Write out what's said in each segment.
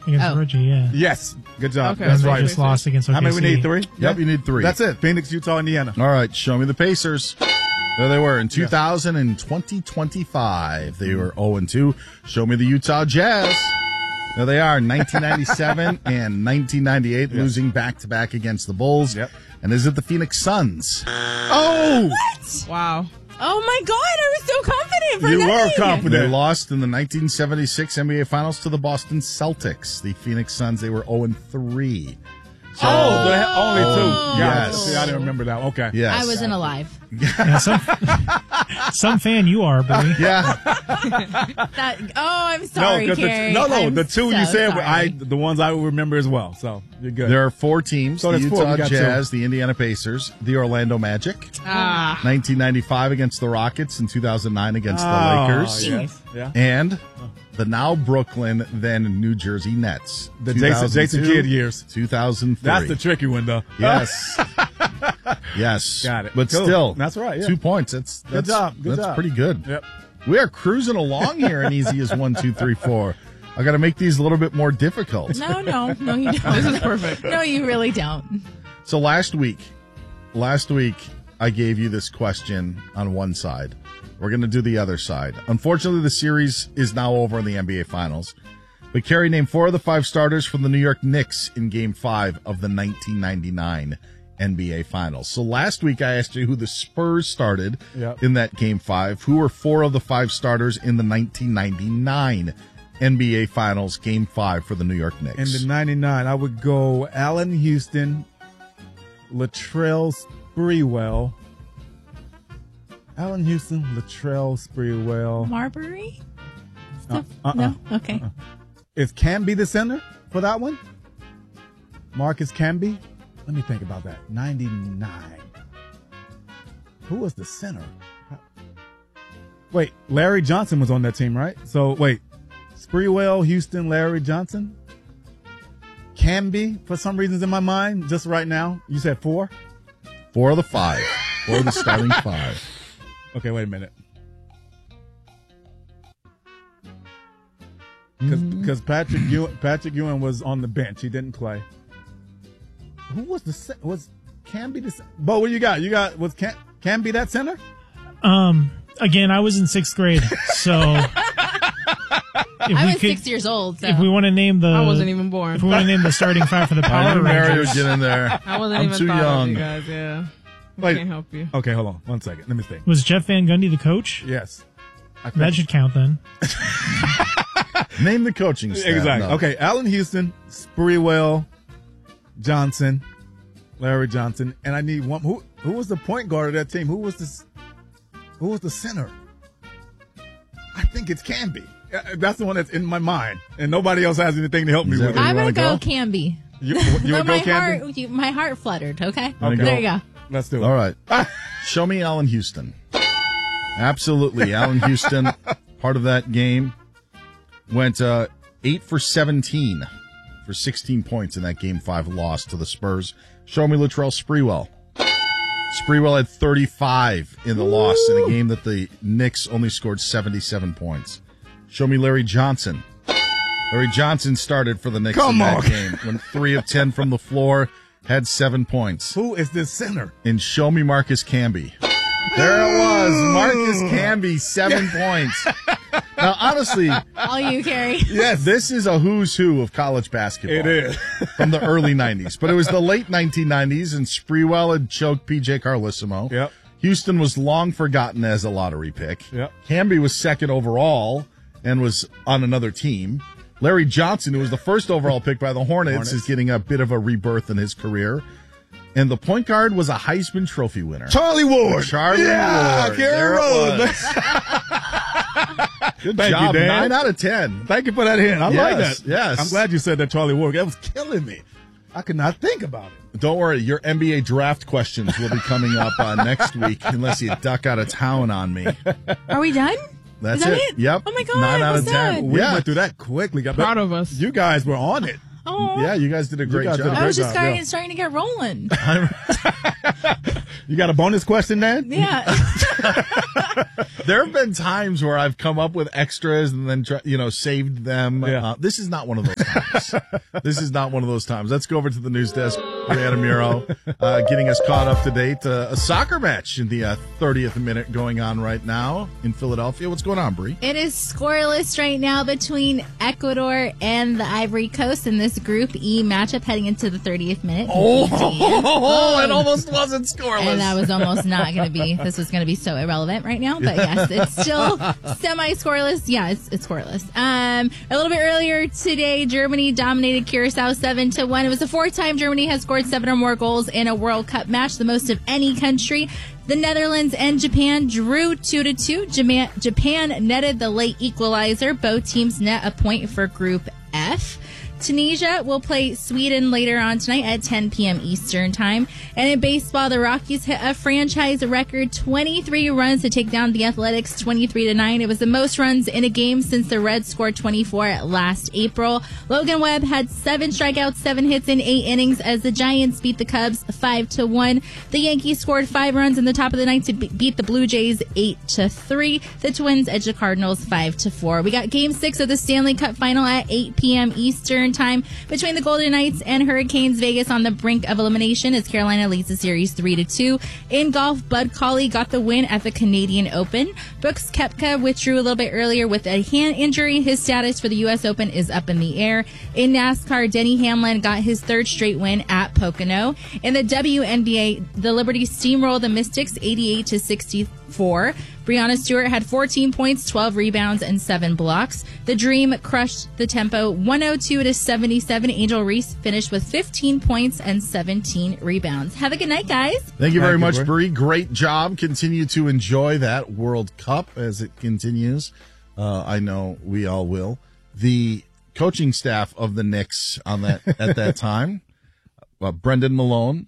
Against Reggie, yeah. Yes. Good job. Okay. That's They right. just lost against OKC. How many we need? 3? Yep, you need 3. That's it. Phoenix, Utah, Indiana. All right, show me the Pacers. There they were in 2000 and 2025. They were 0-2. Show me the Utah Jazz. There they are, 1997 and 1998, losing back-to-back against the Bulls. Yep. And is it the Phoenix Suns? Oh! What? Wow. Oh my God, I was so confident for You nothing. were confident. They lost in the 1976 NBA Finals to the Boston Celtics. The Phoenix Suns, they were 0-3. So, they had only 2. Yes. See, I didn't remember that. Okay. yes. I wasn't alive. Yeah, some fan you are, Billy. Yeah. I'm sorry, Carrie. I'm the 2 so you said were sorry. the ones I will remember as well. So you're good. There are 4 teams, So the there's 4. Utah We got Jazz, the Indiana Pacers, the Orlando Magic, 1995 against the Rockets, and 2009 against the Lakers, Yes. Yeah. and the now Brooklyn, then New Jersey Nets. The Jason 2002, Kidd years. 2003. That's the tricky one, though. Yes. Yes. Got it. But Cool. still, That's right, yeah. 2 points. That's Good job. Good that's job. pretty good. Yep. We are cruising along here in easy as 1, 2, 3, 4. I got to make these a little bit more difficult. No, you don't. This is perfect. No, you really don't. So last week, I gave you this question on one side. We're going to do the other side. Unfortunately, the series is now over in the NBA Finals. But Carrie named 4 of the 5 starters from the New York Knicks in Game 5 of the 1999 NBA Finals. So last week, I asked you who the Spurs started in that Game 5. Who were 4 of the 5 starters in the 1999 NBA Finals Game 5 for the New York Knicks? In the 99, I would go Allen Houston, Latrell Sprewell. Allen Houston, Latrell Sprewell. Marbury? Uh-uh. No? Okay. Is Camby the center for that one? Marcus Camby? Let me think about that. 99. Who was the center? Wait, Larry Johnson was on that team, right? So, wait. Sprewell, Houston, Larry Johnson? Camby, for some reasons in my mind, just right now. You said 4? 4 of the 5. 4 of the starting 5. Okay, wait a minute. Because Patrick Ewing was on the bench. He didn't play. Who was was Camby the Bo, what you got? Was Camby that center? Again, I was in 6th grade, so I was 6 years old. So. If we want to name the, I wasn't even born. If we want to name the starting 5 for the I Power knew Mario Rangers, would get in there. I wasn't I'm even too thought young. of you guys, yeah. I can't help you. Okay, hold on. 1 second. Let me think. was Jeff Van Gundy the coach? Yes. That should count then. Name the coaching staff. Exactly. No. Okay, Allen Houston, Sprewell, Johnson, Larry Johnson, and I need one. Who was the point guard of that team? Who was the center? I think it's Camby. That's the one that's in my mind, and nobody else has anything to help me with it. I'm wanna going to go? go Camby. You No, would go my Camby? my heart fluttered, okay? Wanna There go? you go. Let's do it. All right. Show me Allen Houston. Absolutely. Allen Houston, part of that game, went 8 for 17 for 16 points in that Game 5 loss to the Spurs. Show me Latrell Sprewell. Sprewell had 35 in the loss in a game that the Knicks only scored 77 points. Show me Larry Johnson. Larry Johnson started for the Knicks in that game. Went 3 of 10 from the floor, had 7 points. Who is this center? And show me Marcus Camby. There it was. Marcus Camby, 7 points. Now, honestly, All you, Carrie. yes, this is a who's who of college basketball. It is. From the early 90s. But it was the late 1990s, and Sprewell had choked P.J. Carlissimo. Yep. Houston was long forgotten as a lottery pick. Yep. Camby was 2nd overall and was on another team. Larry Johnson, who was the 1st overall pick by the Hornets, is getting a bit of a rebirth in his career. And the point guard was a Heisman Trophy winner. Charlie Ward. Charlie Ward. Gary There it Rhodes. was. Good Thank job. you, Dan. 9 out of 10. Thank you for that hint. I like Yes, that. yes. I'm glad you said that Charlie Ward. That was killing me. I could not think about it. Don't worry, your NBA draft questions will be coming up next week unless you duck out of town on me. Are we done? That's Is that it. it? Yep. Oh my God, 9 out of what's 10. that? We Yeah. went through that quickly. Proud of us. You guys were on it. Oh, Yeah, you guys did a great guys did a job. I was great just job, starting to get rolling. You got a bonus question, Dan? Yeah. There have been times where I've come up with extras and then, saved them. Yeah. This is not one of those times. This is not one of those times. Let's go over to the news desk. Brianna Muro, getting us caught up to date. A soccer match in the 30th minute going on right now in Philadelphia. What's going on, Bri? It is scoreless right now between Ecuador and the Ivory Coast in this Group E matchup heading into the 30th minute. It almost wasn't scoreless. And that was almost not going to be. This was going to be so irrelevant right now, but yes, it's still semi-scoreless. Yeah, it's scoreless. A little bit earlier today, Germany dominated Curacao 7-1. It was the fourth time Germany has scored 7 or more goals in a World Cup match, the most of any country. The Netherlands and Japan drew 2-2. Japan netted the late equalizer. Both teams net a point for Group F. Tunisia will play Sweden later on tonight at 10 p.m. Eastern Time. And in baseball, the Rockies hit a franchise record 23 runs to take down the Athletics 23-9. It was the most runs in a game since the Reds scored 24 last April. Logan Webb had 7 strikeouts, 7 hits in 8 innings as the Giants beat the Cubs 5-1. The Yankees scored 5 runs in the top of the ninth to beat the Blue Jays 8-3. The Twins edged the Cardinals 5-4. We got Game 6 of the Stanley Cup Final at 8 p.m. Eastern Time between the Golden Knights and Hurricanes. Vegas on the brink of elimination as Carolina leads the series 3-2. In golf, Bud Cauley got the win at the Canadian Open. Brooks Koepka withdrew a little bit earlier with a hand injury. His status for the U.S. Open is up in the air. In NASCAR, Denny Hamlin got his 3rd straight win at Pocono. In the WNBA, the Liberty steamrolled the Mystics 88-64. Breanna Stewart had 14 points, 12 rebounds, and 7 blocks. The Dream crushed the tempo 102-77. Angel Reese finished with 15 points and 17 rebounds. Have a good night, guys. Thank you very much, Bri. Bree. Great job. Continue to enjoy that World Cup as it continues. I know we all will. The coaching staff of the Knicks on that at that time, Brendan Malone,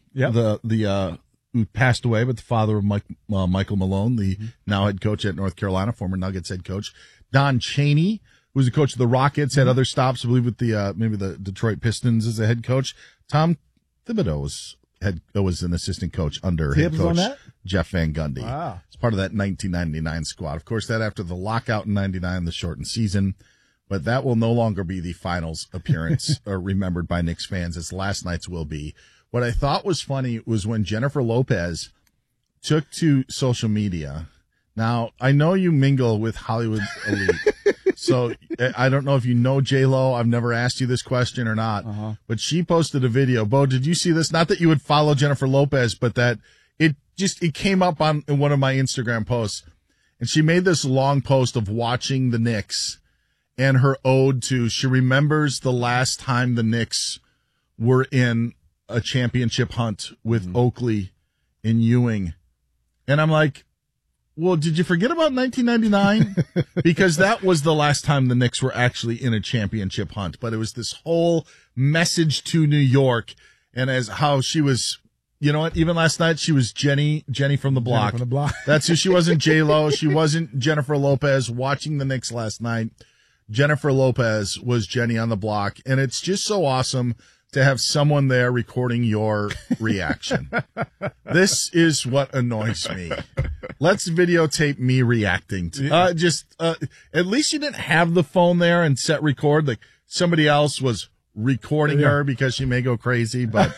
who passed away, but the father of Michael Malone, the now head coach at North Carolina, former Nuggets head coach. Don Chaney, who was the coach of the Rockets, had other stops, I believe, with the maybe the Detroit Pistons as a head coach. Tom Thibodeau was an assistant coach under head coach Jeff Van Gundy. Wow. It's part of that 1999 squad. Of course, that after the lockout in 99, the shortened season. But that will no longer be the finals appearance remembered by Knicks fans, as last night's will be. What I thought was funny was when Jennifer Lopez took to social media. Now, I know you mingle with Hollywood elite, so I don't know if you know J-Lo. I've never asked you this question or not, but she posted a video. Bo, did you see this? Not that you would follow Jennifer Lopez, but that it came up in one of my Instagram posts, and she made this long post of watching the Knicks and her ode to, she remembers the last time the Knicks were in a championship hunt with Oakley and Ewing. And I'm like, well, did you forget about 1999? Because that was the last time the Knicks were actually in a championship hunt. But it was this whole message to New York, and as how she was, you know what, even last night she was Jenny from the block. From the block. That's who she wasn't. J-Lo. She wasn't Jennifer Lopez. Watching the Knicks last night, Jennifer Lopez was Jenny on the block. And it's just so awesome to have someone there recording your reaction. This is what annoys me. Let's videotape me reacting to at least you didn't have the phone there and set record. Like somebody else was recording her because she may go crazy, but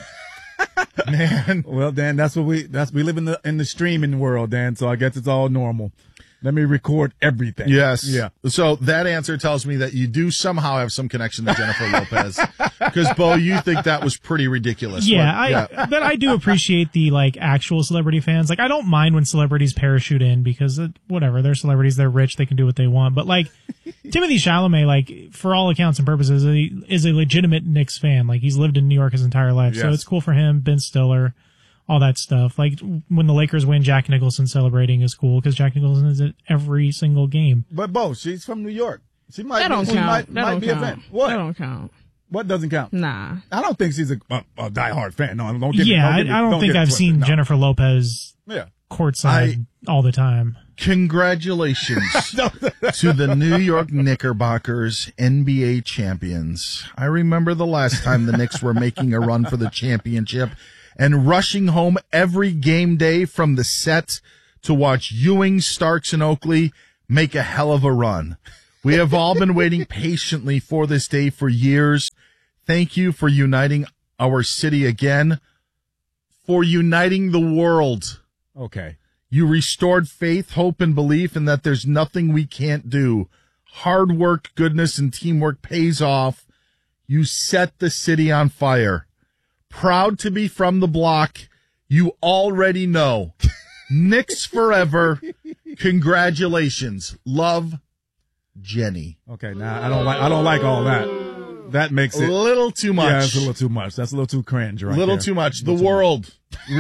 man. Well, Dan, we live in the streaming world, Dan, so I guess it's all normal. Let me record everything. Yes. Yeah. So that answer tells me that you do somehow have some connection to Jennifer Lopez. Because, Bo, you think that was pretty ridiculous. But I do appreciate the, actual celebrity fans. I don't mind when celebrities parachute in because, whatever, they're celebrities, they're rich, they can do what they want. But, Timothée Chalamet, for all accounts and purposes, is a legitimate Knicks fan. He's lived in New York his entire life. Yes. So it's cool for him, Ben Stiller, all that stuff. When the Lakers win, Jack Nicholson celebrating is cool because Jack Nicholson is at every single game. But Bo, she's from New York. She might That don't count. That don't be a count. fan. What? That don't count. What doesn't count? Nah. I don't think she's a diehard fan. No, don't get I me. don't think I've seen Jennifer Lopez courtside all the time. Congratulations to the New York Knickerbockers, NBA champions. I remember the last time the Knicks were making a run for the championship and rushing home every game day from the set to watch Ewing, Starks, and Oakley make a hell of a run. We have all been waiting patiently for this day for years. Thank you for uniting our city again, for uniting the world. Okay. You restored faith, hope, and belief in that there's nothing we can't do. Hard work, goodness, and teamwork pays off. You set the city on fire. Proud to be from the block. You already know. Knicks forever. Congratulations. Love, Jenny. Okay, now I don't like all that. That makes it A little too much. Yeah, it's a little too much. That's a little too cringe, right? Little there. too much. The world.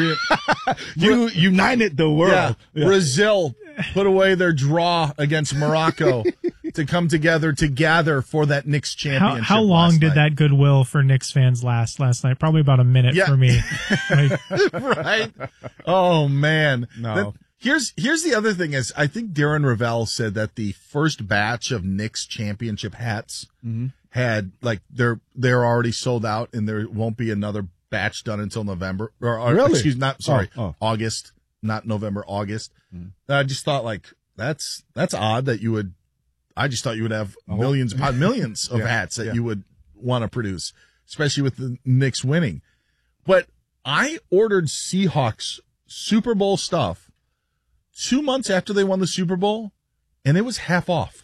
You united the world. Yeah. Brazil put away their draw against Morocco to come together to gather for that Knicks championship. How long last did night. that goodwill for Knicks fans last night? Probably about a minute for me. Like, Right? Oh man. No. Here's the other thing is I think Darren Ravel said that the first batch of Knicks championship hats had like they're already sold out and there won't be another batch done until November or Really? August, not November, August. I just thought like that's odd that you would. I just thought you would have millions of hats that you would want to produce, especially with the Knicks winning. But I ordered Seahawks Super Bowl stuff 2 months after they won the Super Bowl, and it was half off.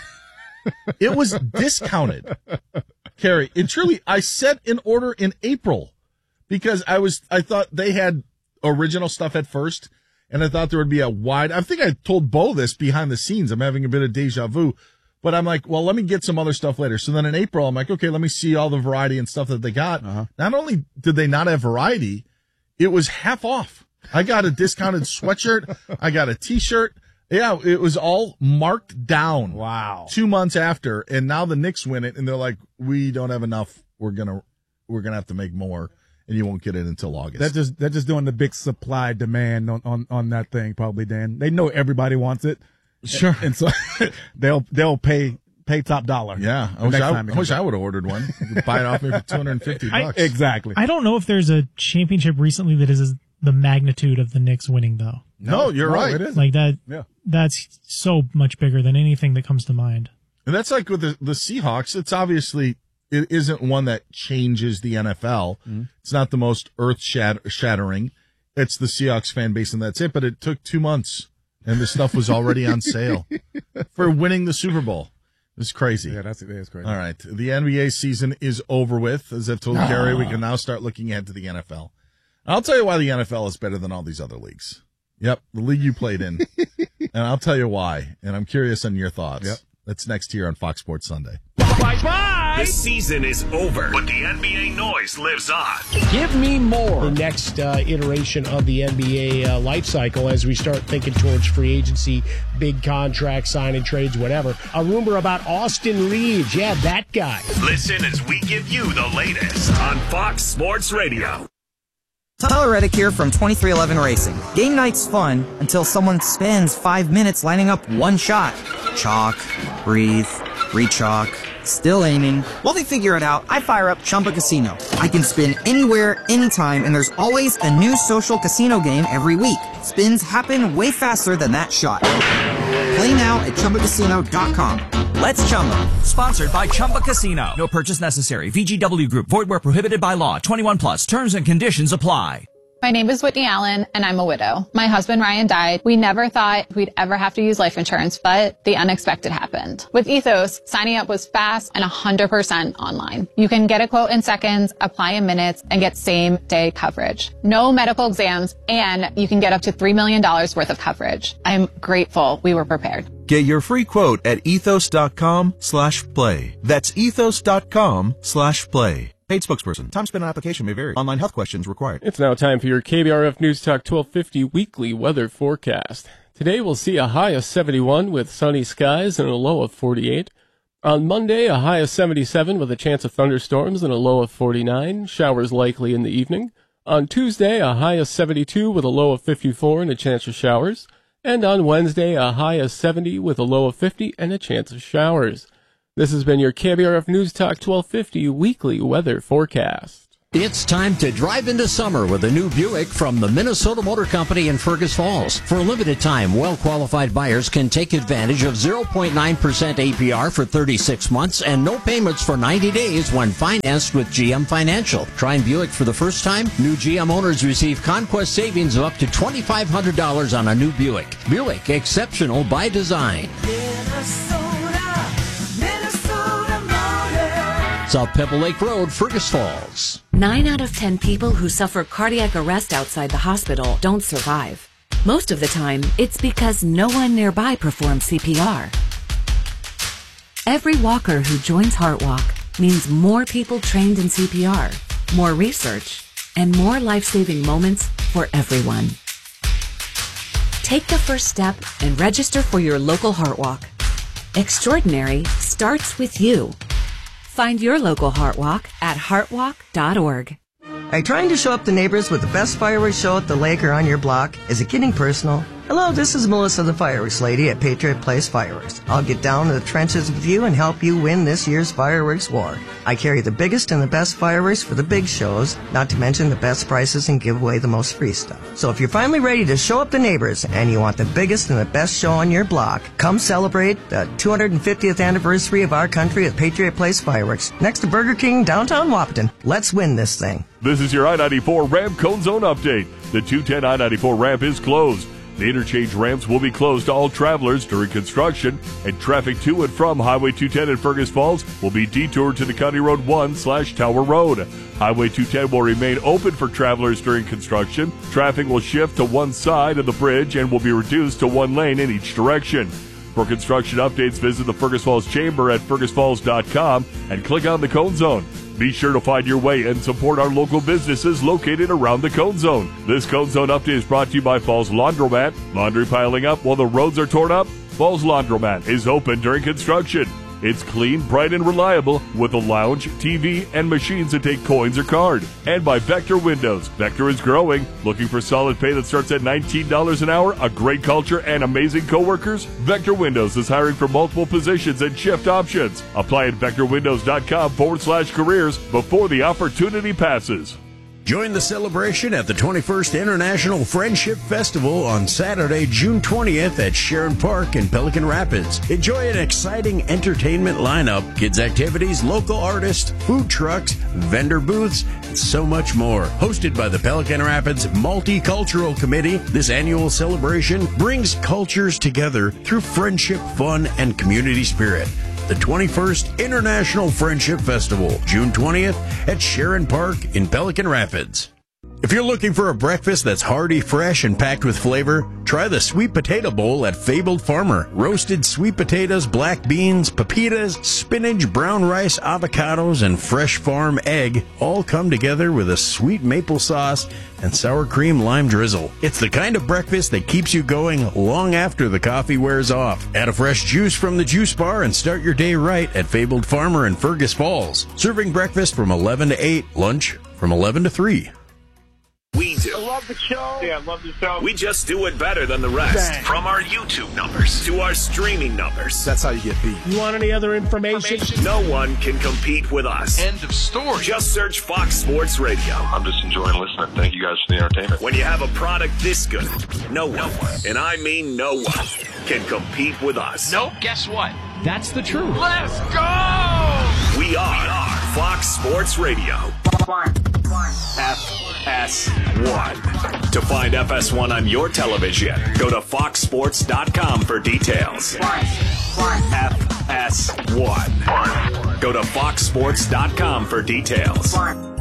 It was discounted, Carrie. And truly, I set an order in April because I thought they had original stuff at first, and I thought there would be a wide. I think I told Bo this behind the scenes. I'm having a bit of deja vu, but I'm like, well, let me get some other stuff later. So then in April, I'm like, okay, let me see all the variety and stuff that they got. Not only did they not have variety, it was half off. I got a discounted sweatshirt. I got a T-shirt. Yeah, it was all marked down. Wow. 2 months after, and now the Knicks win it, and they're like, we don't have enough. We're gonna have to make more, and you won't get it until August. They're just doing the big supply demand on that thing, probably, Dan. They know everybody wants it. Sure. And so they'll pay top dollar. Yeah. I wish I would have ordered one. You could buy it off me for $250. Exactly. I don't know if there's a championship recently that is the magnitude of the Knicks winning, though. No, you're right. It isn't. Like that. Yeah. That's so much bigger than anything that comes to mind. And that's like with the Seahawks. It's obviously, it isn't one that changes the NFL. It's not the most earth shattering. It's the Seahawks fan base and that's it. But it took 2 months and the stuff was already on sale for winning the Super Bowl. It was crazy. Yeah, that's crazy. All right. The NBA season is over with. As I've told Gary, we can now start looking ahead to the NFL. I'll tell you why the NFL is better than all these other leagues. Yep, the league you played in. And I'll tell you why. And I'm curious on your thoughts. Yep. That's next here on Fox Sports Sunday. Bye-bye! The season is over, but the NBA noise lives on. Give me more. The next iteration of the NBA life cycle as we start thinking towards free agency, big contracts, signing trades, whatever. A rumor about Austin Reeves. Yeah, that guy. Listen as we give you the latest on Fox Sports Radio. Tyler Reddick here from 2311 Racing. Game night's fun until someone spends 5 minutes lining up one shot. Chalk, breathe, re-chalk, still aiming. While they figure it out, I fire up Chumba Casino. I can spin anywhere, anytime, and there's always a new social casino game every week. Spins happen way faster than that shot. Play now at ChumbaCasino.com. Let's Chumba. Sponsored by Chumba Casino. No purchase necessary. VGW Group. Void where prohibited by law. 21 plus. Terms and conditions apply. My name is Whitney Allen, and I'm a widow. My husband, Ryan, died. We never thought we'd ever have to use life insurance, but the unexpected happened. With Ethos, signing up was fast and 100% online. You can get a quote in seconds, apply in minutes, and get same-day coverage. No medical exams, and you can get up to $3 million worth of coverage. I'm grateful we were prepared. Get your free quote at ethos.com/play. That's ethos.com/play. Paid spokesperson. Time spent on application may vary. Online health questions required. It's now time for your KBRF News Talk 1250 weekly weather forecast. Today we'll see a high of 71 with sunny skies and a low of 48. On Monday, a high of 77 with a chance of thunderstorms and a low of 49. Showers likely in the evening. On Tuesday, a high of 72 with a low of 54 and a chance of showers. And on Wednesday, a high of 70 with a low of 50 and a chance of showers. This has been your KBRF News Talk 1250 weekly weather forecast. It's time to drive into summer with a new Buick from the Minnesota Motor Company in Fergus Falls. For a limited time, well-qualified buyers can take advantage of 0.9% APR for 36 months and no payments for 90 days when financed with GM Financial. Trying Buick for the first time? New GM owners receive conquest savings of up to $2,500 on a new Buick. Buick, exceptional by design. South Pebble Lake Road, Fergus Falls. 9 out of 10 people who suffer cardiac arrest outside the hospital don't survive. Most of the time, it's because no one nearby performs CPR. Every walker who joins HeartWalk means more people trained in CPR, more research, and more life-saving moments for everyone. Take the first step and register for your local HeartWalk. Extraordinary starts with you. Find your local HeartWalk at heartwalk.org. Are you trying to show up the neighbors with the best fireworks show at the lake or on your block? Is it getting personal? Hello, this is Melissa, the fireworks lady at Patriot Place Fireworks. I'll get down to the trenches with you and help you win this year's fireworks war. I carry the biggest and the best fireworks for the big shows, not to mention the best prices and give away the most free stuff. So if you're finally ready to show up the neighbors and you want the biggest and the best show on your block, come celebrate the 250th anniversary of our country at Patriot Place Fireworks, next to Burger King, downtown Wahpeton. Let's win this thing. This is your I-94 ramp cone zone update. The 210 I-94 ramp is closed. The interchange ramps will be closed to all travelers during construction, and traffic to and from Highway 210 in Fergus Falls will be detoured to the County Road 1/Tower Road. Highway 210 will remain open for travelers during construction. Traffic will shift to one side of the bridge and will be reduced to one lane in each direction. For construction updates, visit the Fergus Falls Chamber at fergusfalls.com and click on the Cone Zone. Be sure to find your way and support our local businesses located around the Cone Zone. This Cone Zone update is brought to you by Falls Laundromat. Laundry piling up while the roads are torn up? Falls Laundromat is open during construction. It's clean, bright, and reliable with a lounge, TV, and machines that take coins or card. And by Vector Windows. Vector is growing. Looking for solid pay that starts at $19 an hour, a great culture, and amazing coworkers? Vector Windows is hiring for multiple positions and shift options. Apply at vectorwindows.com/careers before the opportunity passes. Join the celebration at the 21st International Friendship Festival on Saturday, June 20th at Sharon Park in Pelican Rapids. Enjoy an exciting entertainment lineup, kids activities, local artists, food trucks, vendor booths, and so much more. Hosted by the Pelican Rapids Multicultural Committee, this annual celebration brings cultures together through friendship, fun, and community spirit. The 21st International Friendship Festival, June 20th at Sharon Park in Pelican Rapids. If you're looking for a breakfast that's hearty, fresh, and packed with flavor, try the Sweet Potato Bowl at Fabled Farmer. Roasted sweet potatoes, black beans, pepitas, spinach, brown rice, avocados, and fresh farm egg all come together with a sweet maple sauce and sour cream lime drizzle. It's the kind of breakfast that keeps you going long after the coffee wears off. Add a fresh juice from the juice bar and start your day right at Fabled Farmer in Fergus Falls. Serving breakfast from 11 to 8, lunch from 11 to 3. We do. I love the show. Yeah, I love the show. We just do it better than the rest. Bang. From our YouTube numbers to our streaming numbers. That's how you get beat. You want any other information? No one can compete with us. End of story. Just search Fox Sports Radio. I'm just enjoying listening. Thank you guys for the entertainment. When you have a product this good, no one, and I mean no one, can compete with us. Nope, guess what? That's the truth. Let's go! We are Fox Sports Radio. FS1. To find FS1 on your television, go to foxsports.com for details. FS1. Go to foxsports.com for details.